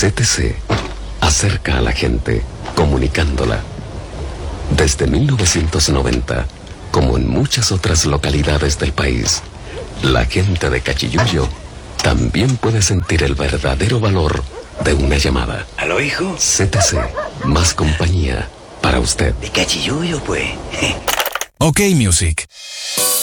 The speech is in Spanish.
CTC acerca a la gente, comunicándola. Desde 1990, como en muchas otras localidades del país, la gente de Cachiyuyo también puede sentir el verdadero valor de una llamada. ¿Aló, hijo? CTC, más compañía para usted. De Cachiyuyo, pues. OK Music.